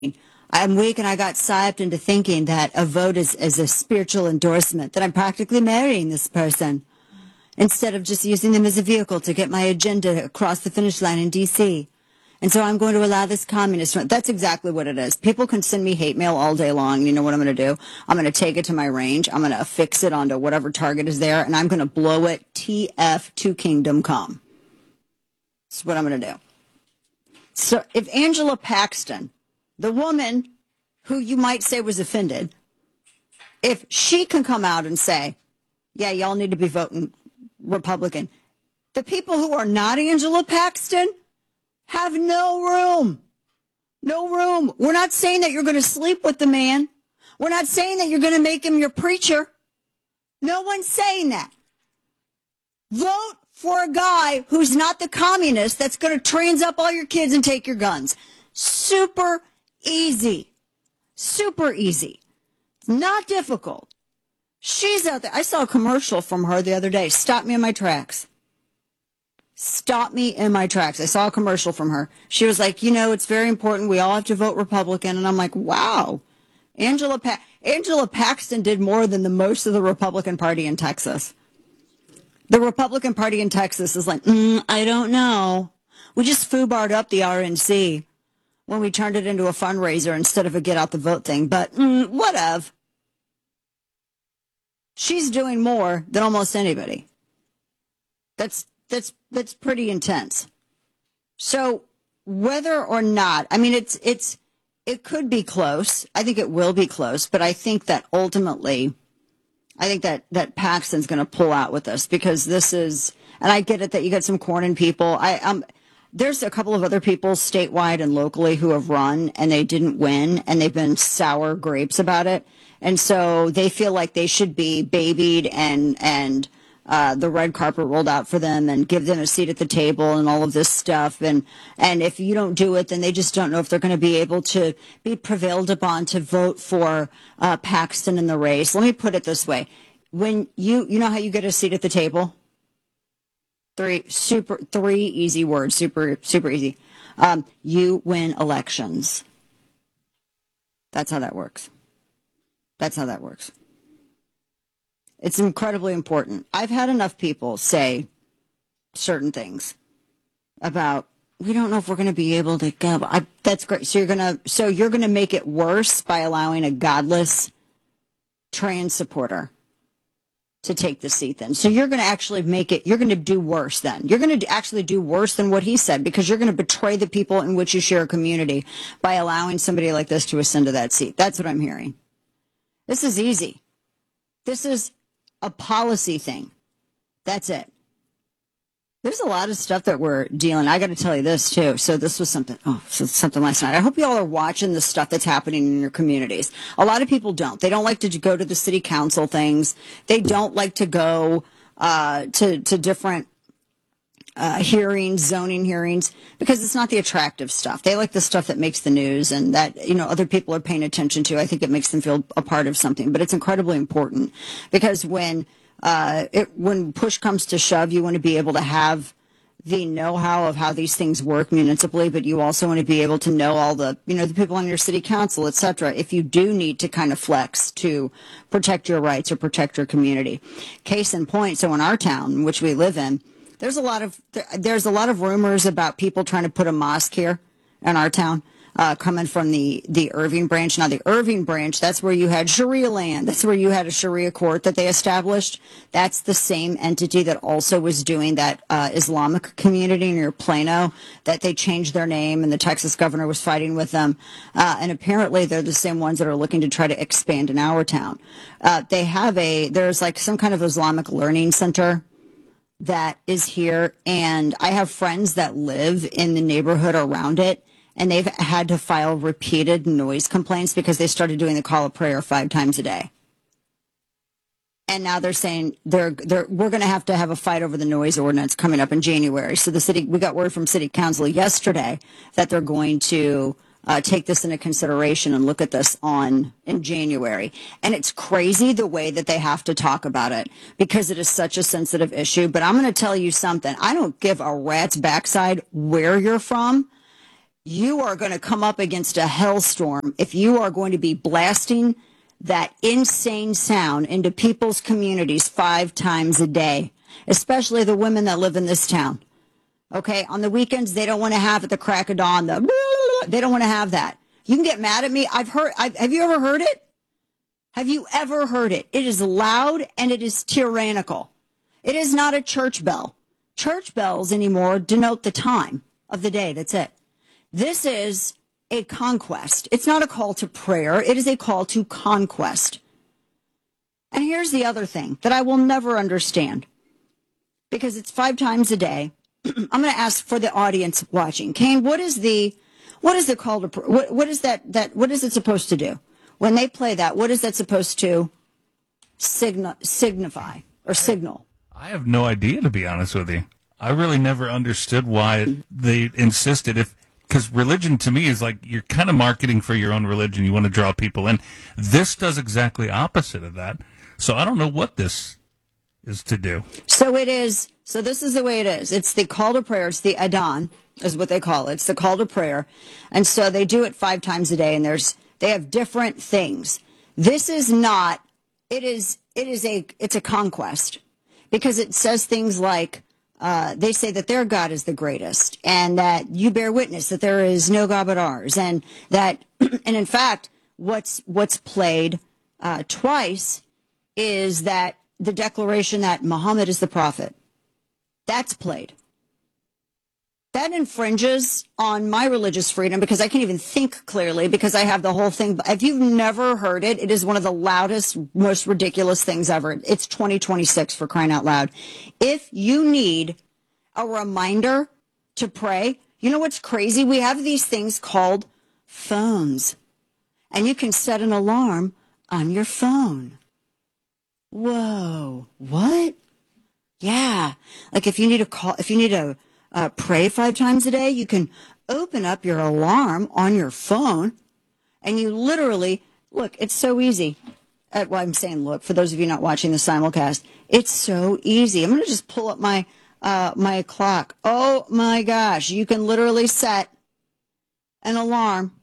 I'm weak and I got psyched into thinking that a vote is a spiritual endorsement, that I'm practically marrying this person instead of just using them as a vehicle to get my agenda across the finish line in D.C. And so I'm going to allow this communist. That's exactly what it is. People can send me hate mail all day long. You know what I'm going to do? I'm going to take it to my range. I'm going to affix it onto whatever target is there, and I'm going to blow it TF to kingdom come. That's what I'm going to do. So if Angela Paxton, the woman who you might say was offended, if she can come out and say, yeah, y'all need to be voting Republican, the people who are not Angela Paxton have no room. No room. We're not saying that you're going to sleep with the man. We're not saying that you're going to make him your preacher. No one's saying that. Vote for a guy who's not the communist that's going to trans up all your kids and take your guns. Super easy. Super easy. Not difficult. She's out there. I saw a commercial from her the other day. Stop me in my tracks. Stop me in my tracks. I saw a commercial from her. She was like, it's very important. We all have to vote Republican. And I'm like, wow. Angela Paxton did more than the most of the Republican Party in Texas. The Republican Party in Texas is like, I don't know. We just foobarred up the RNC when we turned it into a fundraiser instead of a get out the vote thing. But whatever. She's doing more than almost anybody. That's pretty intense. So whether or not, it could be close. I think it will be close, but I think that ultimately, that Paxton's going to pull out with this because this is, and I get it that you got some Cornyn people. There's a couple of other people statewide and locally who have run and they didn't win and they've been sour grapes about it. And so they feel like they should be babied and the red carpet rolled out for them and give them a seat at the table and all of this stuff. And if you don't do it, then they just don't know if they're going to be able to be prevailed upon to vote for Paxton in the race. Let me put it this way. When you know how you get a seat at the table? Three easy words, super easy. You win elections. That's how that works. It's incredibly important. I've had enough people say certain things about, we don't know if we're going to be able to go. That's great. So you're going to make it worse by allowing a godless trans supporter to take the seat then. So you're going to actually you're going to do worse then. You're going to actually do worse than what he said because you're going to betray the people in which you share a community by allowing somebody like this to ascend to that seat. That's what I'm hearing. This is easy. This is a policy thing. That's it. There's a lot of stuff that we're dealing. I got to tell you this too. So this was something last night. I hope you all are watching the stuff that's happening in your communities. A lot of people don't. They don't like to go to the city council things. They don't like to go to different hearings, zoning hearings, because it's not the attractive stuff. They like the stuff that makes the news and that, other people are paying attention to. I think it makes them feel a part of something, but it's incredibly important because when push comes to shove, you want to be able to have the know-how of how these things work municipally, but you also want to be able to know all the, the people on your city council, et cetera, if you do need to kind of flex to protect your rights or protect your community. Case in point, so in our town, which we live in, there's a lot of rumors about people trying to put a mosque here in our town, coming from the Irving branch. Now, the Irving branch, that's where you had Sharia land. That's where you had a Sharia court that they established. That's the same entity that also was doing that Islamic community near Plano, that they changed their name and the Texas governor was fighting with them. And apparently they're the same ones that are looking to try to expand in our town. There's like some kind of Islamic learning center that is here, and I have friends that live in the neighborhood around it, and they've had to file repeated noise complaints because they started doing the call of prayer 5 times a day. And now they're saying we're going to have a fight over the noise ordinance coming up in January. So we got word from city council yesterday that they're going to take this into consideration and look at this in January. And it's crazy the way that they have to talk about it because it is such a sensitive issue. But I'm going to tell you something. I don't give a rat's backside where you're from. You are going to come up against a hellstorm if you are going to be blasting that insane sound into people's communities 5 times a day, especially the women that live in this town. Okay, on the weekends, they don't want to have at the crack of dawn, they don't want to have that. You can get mad at me. Have you ever heard it? Have you ever heard it? It is loud and it is tyrannical. It is not a church bell. Church bells anymore denote the time of the day. That's it. This is a conquest. It's not a call to prayer. It is a call to conquest. And here's the other thing that I will never understand, because it's 5 times a day. I'm going to ask for the audience watching. Kane, what is the call to, what is that, what is it supposed to do? When they play that, what is that supposed to signify or signal? I have no idea, to be honest with you. I really never understood why they insisted, because religion to me is like you're kind of marketing for your own religion. You want to draw people in. This does exactly opposite of that. So I don't know what this is to do. So this is the way it is. It's the call to prayer. It's the Adhan is what they call it. It's the call to prayer. And so they do it 5 times a day, and they have different things. This is not, it's a conquest, because it says things like, they say that their God is the greatest, and that you bear witness that there is no God but ours. And that, and in fact, what's played, twice is that the declaration that Muhammad is the prophet. That's played. That infringes on my religious freedom, because I can't even think clearly, because I have the whole thing. If you've never heard it, it is one of the loudest, most ridiculous things ever. It's 2026, for crying out loud. If you need a reminder to pray, you know what's crazy? We have these things called phones, and you can set an alarm on your phone. Whoa, what? Yeah. Like if you need to pray 5 times a day, you can open up your alarm on your phone, and you literally, look, it's so easy. Well, I'm saying, look, for those of you not watching the simulcast, it's so easy. I'm going to just pull up my clock. Oh my gosh. You can literally set an alarm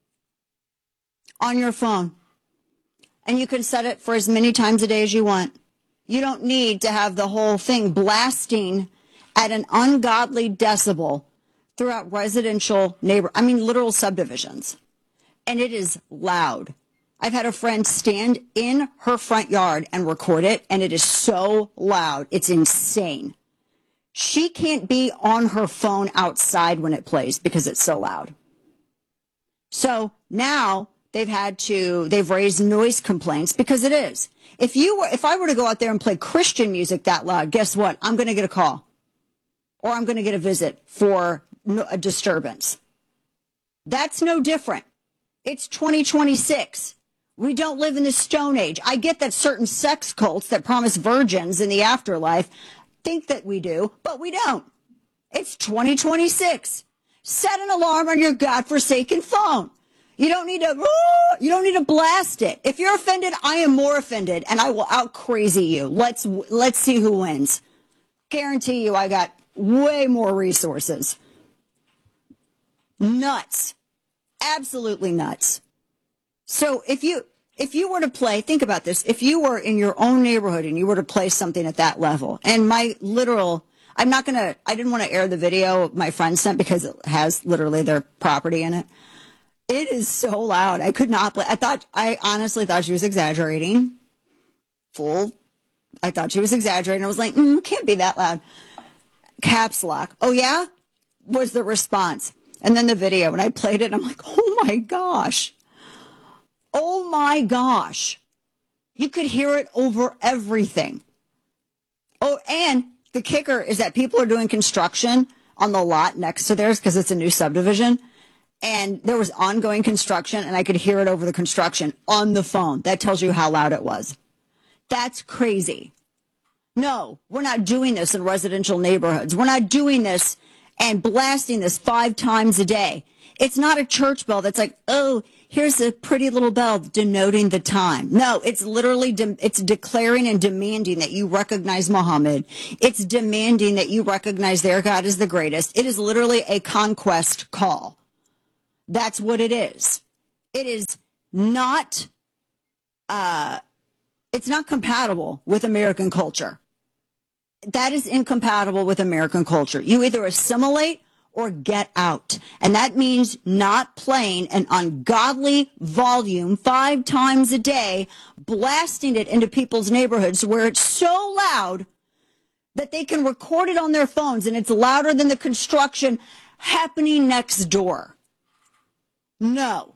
on your phone, and you can set it for as many times a day as you want. You don't need to have the whole thing blasting at an ungodly decibel throughout residential literal subdivisions. And it is loud. I've had a friend stand in her front yard and record it, and it is so loud. It's insane. She can't be on her phone outside when it plays because it's so loud. So now they've raised noise complaints, because it is. If I were to go out there and play Christian music that loud, guess what? I'm going to get a call, or I'm going to get a visit for a disturbance. That's no different. It's 2026. We don't live in the Stone Age. I get that certain sex cults that promise virgins in the afterlife think that we do, but we don't. It's 2026. Set an alarm on your godforsaken phone. You don't need to blast it. If you're offended, I am more offended, and I will out crazy you. Let's see who wins. Guarantee you I got way more resources. Nuts. Absolutely nuts. So if you were to play, think about this. If you were in your own neighborhood and you were to play something at that level, and I didn't want to air the video my friend sent because it has literally their property in it. It is so loud. I could not play. I honestly thought she was exaggerating. I thought she was exaggerating. I was like, can't be that loud. Caps lock. Oh yeah? Was the response. And then the video, when I played it, I'm like, oh my gosh. Oh my gosh. You could hear it over everything. Oh, and the kicker is that people are doing construction on the lot next to theirs because it's a new subdivision. And there was ongoing construction, and I could hear it over the construction on the phone. That tells you how loud it was. That's crazy. No, we're not doing this in residential neighborhoods. We're not doing this and blasting this 5 times a day. It's not a church bell that's like, oh, here's a pretty little bell denoting the time. No, it's literally, it's declaring and demanding that you recognize Muhammad. It's demanding that you recognize their God is the greatest. It is literally a conquest call. That's what it is. It is not, it's not compatible with American culture. That is incompatible with American culture. You either assimilate or get out. And that means not playing an ungodly volume 5 times a day, blasting it into people's neighborhoods where it's so loud that they can record it on their phones and it's louder than the construction happening next door. No.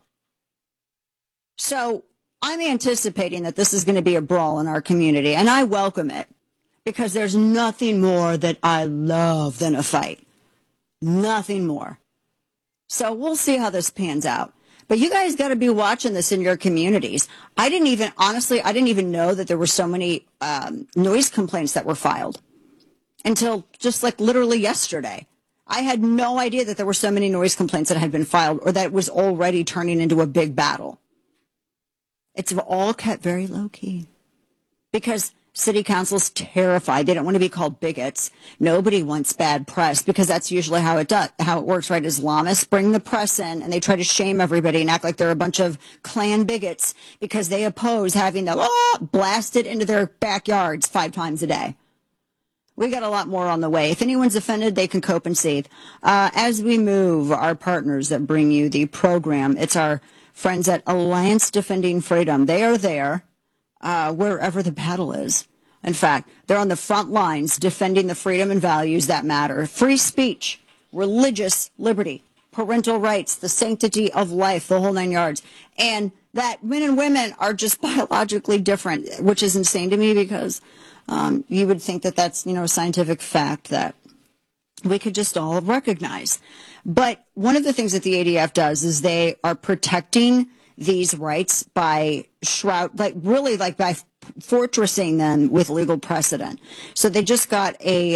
So I'm anticipating that this is going to be a brawl in our community, and I welcome it because there's nothing more that I love than a fight. Nothing more. So we'll see how this pans out. But you guys got to be watching this in your communities. I didn't even know that there were so many noise complaints that were filed until just like literally yesterday. I had no idea that there were so many noise complaints that had been filed or that it was already turning into a big battle. It's all kept very low key because city council's terrified. They don't want to be called bigots. Nobody wants bad press because that's usually how it works, right? Islamists bring the press in and they try to shame everybody and act like they're a bunch of Klan bigots because they oppose having them blasted into their backyards 5 times a day. We got a lot more on the way. If anyone's offended, they can cope and seethe. As we move, our partners that bring you the program, it's our friends at Alliance Defending Freedom. They are there wherever the battle is. In fact, they're on the front lines defending the freedom and values that matter. Free speech, religious liberty, parental rights, the sanctity of life, the whole 9 yards. And that men and women are just biologically different, which is insane to me because you would think that that's, a scientific fact that we could just all recognize. But one of the things that the ADF does is they are protecting these rights by by fortressing them with legal precedent. So they just got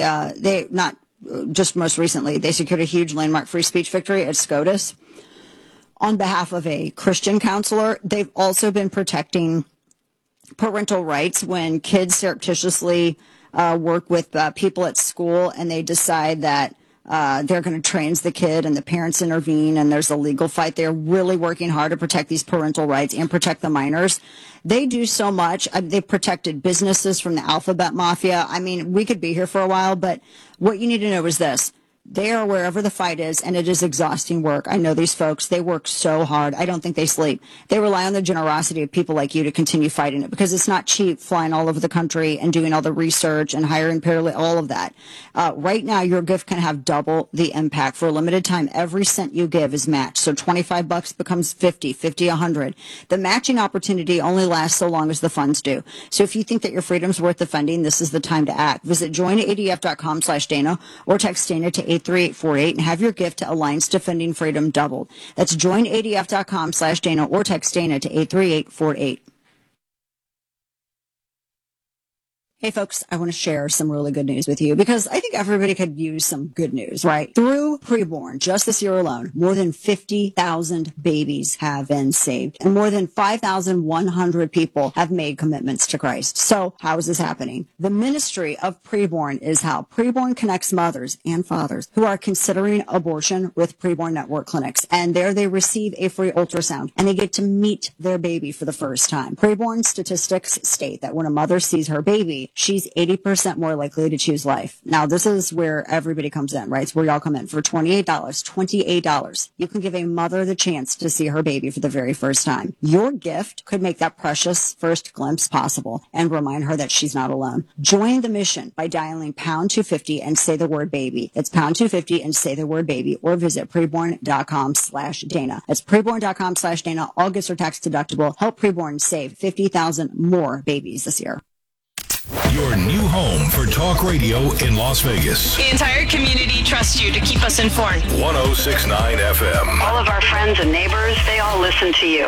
most recently, they secured a huge landmark free speech victory at SCOTUS on behalf of a Christian counselor. They've also been protecting parental rights when kids surreptitiously work with people at school and they decide that they're going to trans the kid and the parents intervene and there's a legal fight. They're really working hard to protect these parental rights and protect the minors. They do so much. They've protected businesses from the alphabet mafia. I mean, we could be here for a while, but what you need to know is this. They are wherever the fight is, and it is exhausting work. I know these folks. They work so hard. I don't think they sleep. They rely on the generosity of people like you to continue fighting it because it's not cheap flying all over the country and doing all the research and hiring paralegal, all of that. Right now, your gift can have double the impact. For a limited time, every cent you give is matched. So $25 becomes 50, 100. The matching opportunity only lasts so long as the funds do. So if you think that your freedom's worth defending, this is the time to act. Visit joinadf.com/Dana or text Dana to 83848 and have your gift to Alliance Defending Freedom doubled. That's joinadf.com/Dana or text Dana to 83848. Hey folks, I want to share some really good news with you because I think everybody could use some good news, right? Through Preborn, just this year alone, more than 50,000 babies have been saved and more than 5,100 people have made commitments to Christ. So how is this happening? The ministry of Preborn is how Preborn connects mothers and fathers who are considering abortion with Preborn Network clinics. And there they receive a free ultrasound and they get to meet their baby for the first time. Preborn statistics state that when a mother sees her baby, she's 80% more likely to choose life. Now, this is where everybody comes in, right? It's where y'all come in. For $28, you can give a mother the chance to see her baby for the very first time. Your gift could make that precious first glimpse possible and remind her that she's not alone. Join the mission by dialing pound 250 and say the word baby. It's pound 250 and say the word baby or visit preborn.com/Dana. That's preborn.com/Dana. All gifts are tax deductible. Help Preborn save 50,000 more babies this year. Your new home for talk radio in Las Vegas. The entire community trusts you to keep us informed. 106.9 FM. All of our friends and neighbors, they all listen to you.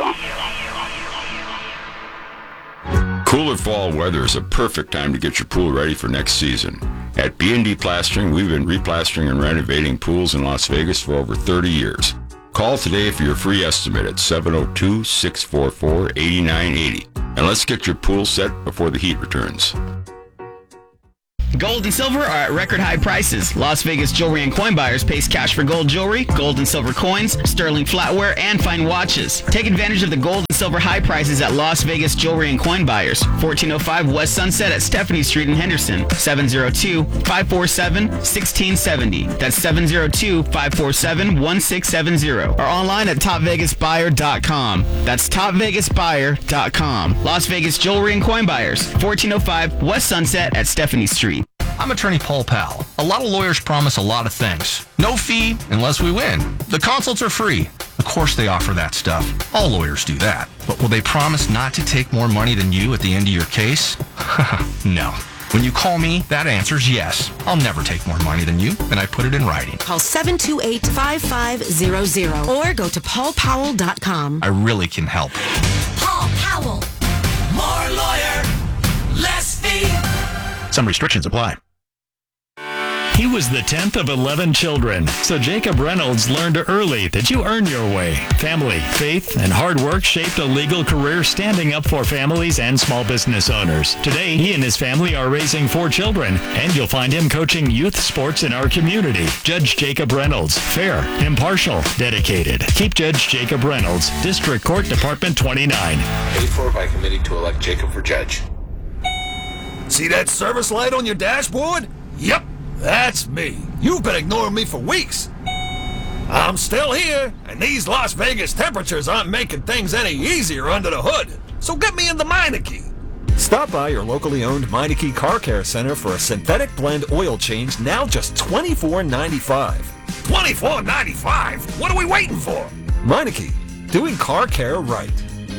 Cooler fall weather is a perfect time to get your pool ready for next season. At B&D Plastering, we've been replastering and renovating pools in Las Vegas for over 30 years. Call today for your free estimate at 702-644-8980. And let's get your pool set before the heat returns. Gold and silver are at record high prices. Las Vegas Jewelry and Coin Buyers pays cash for gold jewelry, gold and silver coins, sterling flatware, and fine watches. Take advantage of the gold and silver high prices at Las Vegas Jewelry and Coin Buyers. 1405 West Sunset at Stephanie Street in Henderson. 702-547-1670. That's 702-547-1670. Or online at topvegasbuyer.com. That's topvegasbuyer.com. Las Vegas Jewelry and Coin Buyers. 1405 West Sunset at Stephanie Street. I'm attorney Paul Powell. A lot of lawyers promise a lot of things. No fee unless we win. The consults are free. Of course they offer that stuff. All lawyers do that. But will they promise not to take more money than you at the end of your case? No. When you call me, that answer's yes. I'll never take more money than you, and I put it in writing. Call 728-5500 or go to paulpowell.com. I really can help. Paul Powell. More lawyer, less fee. Some restrictions apply. He was the 10th of 11 children, so Jacob Reynolds learned early that you earn your way. Family, faith, and hard work shaped a legal career standing up for families and small business owners. Today, he and his family are raising 4 children, and you'll find him coaching youth sports in our community. Judge Jacob Reynolds, fair, impartial, dedicated. Keep Judge Jacob Reynolds, District Court, Department 29. Paid for by committee to elect Jacob for judge. See that service light on your dashboard? Yep. That's me. You've been ignoring me for weeks. I'm still here, and these Las Vegas temperatures aren't making things any easier under the hood. So get me in the Meineke. Stop by your locally owned Meineke Car Care Center for a synthetic blend oil change, now just $24.95. $24.95? What are we waiting for? Meineke, doing car care right.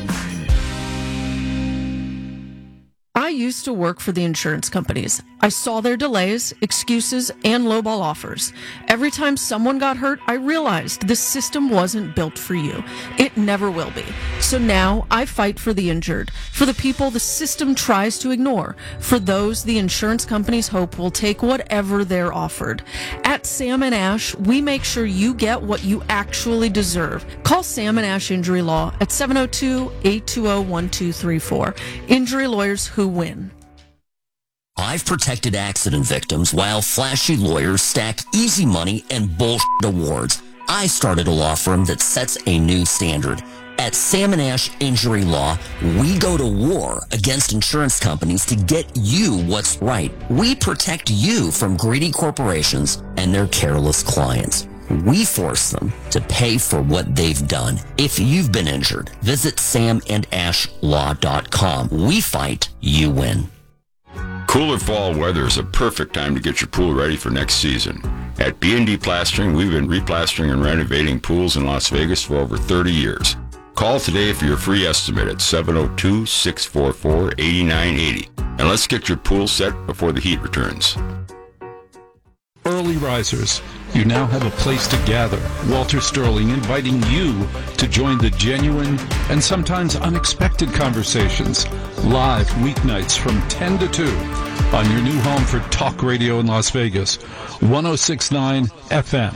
I used to work for the insurance companies. I saw their delays, excuses, and lowball offers. Every time someone got hurt, I realized this system wasn't built for you. It never will be. So now I fight for the injured, for the people the system tries to ignore, for those the insurance companies hope will take whatever they're offered. At Sam & Ash, we make sure you get what you actually deserve. Call Sam & Ash Injury Law at 702-820-1234. Injury lawyers who win. I've protected accident victims while flashy lawyers stack easy money and bullshit awards. I started a law firm that sets a new standard. At Sam & Ash Injury Law, we go to war against insurance companies to get you what's right. We protect you from greedy corporations and their careless clients. We force them to pay for what they've done. If you've been injured, visit samandashlaw.com. We fight, you win. Cooler fall weather is a perfect time to get your pool ready for next season. At B&D Plastering, we've been replastering and renovating pools in Las Vegas for over 30 years. Call today for your free estimate at 702-644-8980. And let's get your pool set before the heat returns. Early risers, you now have a place to gather. Walter Sterling inviting you to join the genuine and sometimes unexpected conversations live weeknights from 10 to 2 on your new home for talk radio in Las Vegas, 106.9 FM.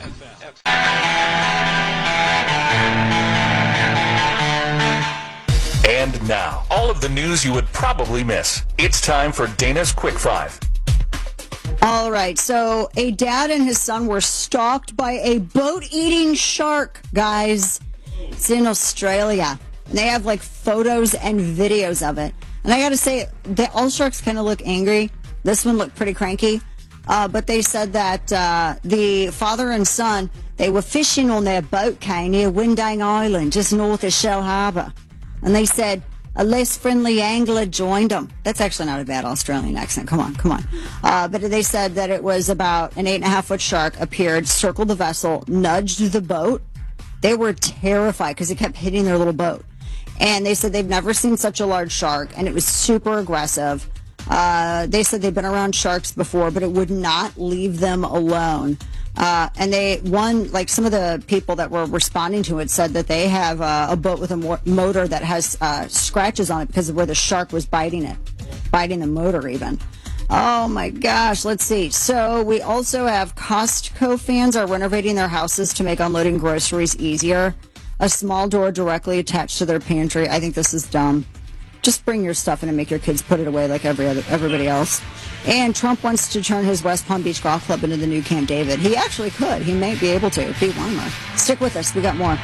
And now, all of the news you would probably miss. It's time for Dana's Quick Five. All right, so a dad and his son were stalked by a boat-eating shark, guys. It's in Australia. And they have, like, photos and videos of it. And I got to say, all sharks kind of look angry. This one looked pretty cranky. But they said that the father and son, they were fishing on their boat quay near Windang Island, just north of Shell Harbour. And they said a less friendly angler joined them. That's actually not a bad Australian accent. Come on. But they said that it was about an 8.5-foot shark appeared, circled the vessel, nudged the boat. They were terrified because it kept hitting their little boat. And they said they've never seen such a large shark, and it was super aggressive. They said they've been around sharks before, but it would not leave them alone. And some of the people that were responding to it said that they have a boat with a motor that has scratches on it because of where the shark was biting the motor even. Oh my gosh, let's see. So we also have Costco fans are renovating their houses to make unloading groceries easier. A small door directly attached to their pantry. I think this is dumb. Just bring your stuff in and make your kids put it away like everybody else. And Trump wants to turn his West Palm Beach Golf Club into the new Camp David. He actually could. He may be able to. Pete Weimer. Stick with us. We got more.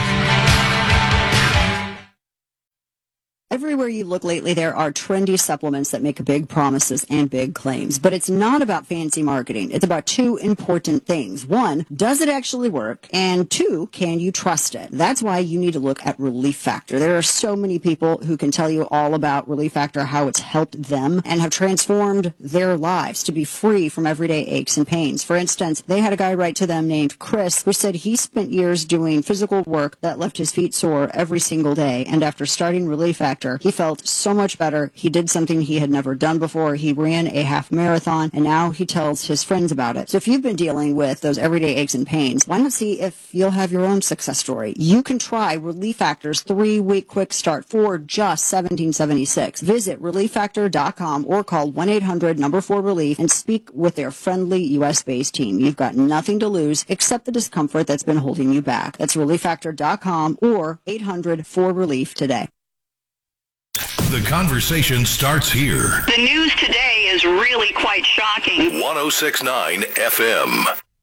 Everywhere you look lately, there are trendy supplements that make big promises and big claims. But it's not about fancy marketing. It's about two important things. One, does it actually work? And two, can you trust it? That's why you need to look at Relief Factor. There are so many people who can tell you all about Relief Factor, how it's helped them and have transformed their lives to be free from everyday aches and pains. For instance, they had a guy write to them named Chris who said he spent years doing physical work that left his feet sore every single day. And after starting Relief Factor, he felt so much better. He did something he had never done before. He ran a half marathon, and now he tells his friends about it. So if you've been dealing with those everyday aches and pains, why not see if you'll have your own success story? You can try Relief Factor's 3-week quick start for just $17.76. Visit ReliefFactor.com or call 1-800-4RELIEF and speak with their friendly U.S.-based team. You've got nothing to lose except the discomfort that's been holding you back. That's ReliefFactor.com or 800-4RELIEF today. The conversation starts here. The news today is really quite shocking. 106.9 FM.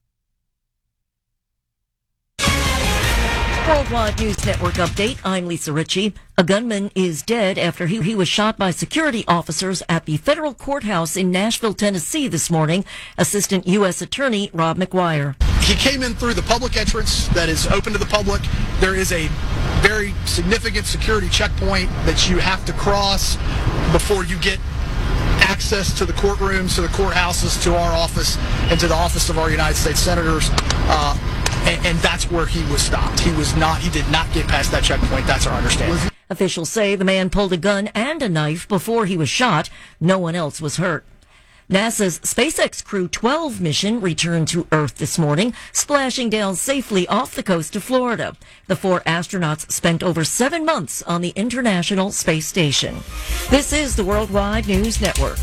Worldwide News Network update. I'm Lisa Ritchie. A gunman is dead after he was shot by security officers at the federal courthouse in Nashville, Tennessee this morning. Assistant U.S. Attorney Rob McGuire. He came in through the public entrance that is open to the public. There is a very significant security checkpoint that you have to cross before you get access to the courtrooms, to the courthouses, to our office, and to the office of our United States senators. And that's where he was stopped. He did not get past that checkpoint. That's our understanding. Officials say the man pulled a gun and a knife before he was shot. No one else was hurt. NASA's SpaceX Crew 12 mission returned to Earth this morning, splashing down safely off the coast of Florida. The 4 astronauts spent over 7 months on the International Space Station. This is the Worldwide News Network.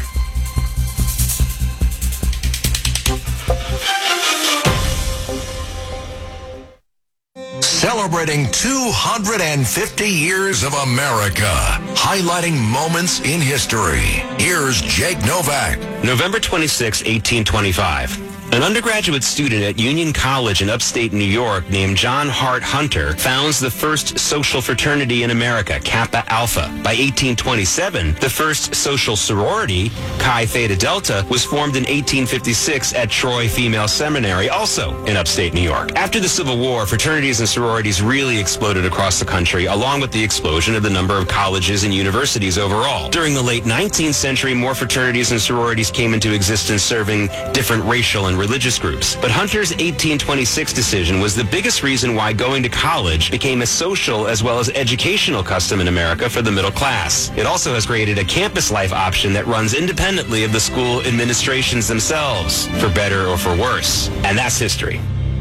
Celebrating 250 years of America, highlighting moments in history. Here's Jake Novak. November 26, 1825. An undergraduate student at Union College in upstate New York named John Hart Hunter founds the first social fraternity in America, Kappa Alpha. By 1827, the first social sorority, Chi Theta Delta, was formed in 1856 at Troy Female Seminary, also in upstate New York. After the Civil War, fraternities and sororities really exploded across the country, along with the explosion of the number of colleges and universities overall. During the late 19th century, more fraternities and sororities came into existence, serving different racial and religious groups. But Hunter's 1826 decision was the biggest reason why going to college became a social as well as educational custom in America for the middle class. It also has created a campus life option that runs independently of the school administrations themselves, for better or for worse. And that's history.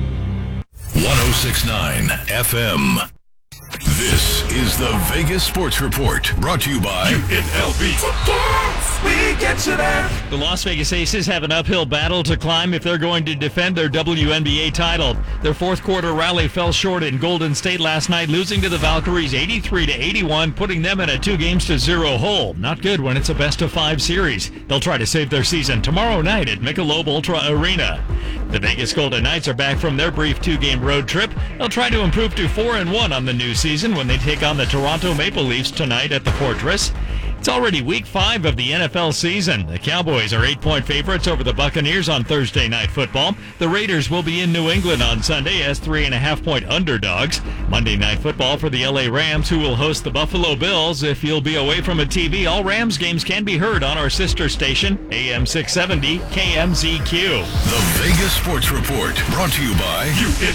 106.9 FM. This is the Vegas Sports Report, brought to you by UNLV. We get you there. The Las Vegas Aces have an uphill battle to climb if they're going to defend their WNBA title. Their fourth quarter rally fell short in Golden State last night, losing to the Valkyries 83-81, putting them in a 2-0 hole. Not good when it's a best-of-5 series. They'll try to save their season tomorrow night at Michelob Ultra Arena. The Vegas Golden Knights are back from their brief 2-game road trip. They'll try to improve to 4-1 on the new season when they take on the Toronto Maple Leafs tonight at the Fortress. It's already week 5 of the NFL season. The Cowboys are 8-point favorites over the Buccaneers on Thursday Night Football. The Raiders will be in New England on Sunday as 3.5-point underdogs. Monday Night Football for the LA Rams, who will host the Buffalo Bills. If you'll be away from a TV, all Rams games can be heard on our sister station, AM 670 KMZQ. The Vegas Sports Report, brought to you by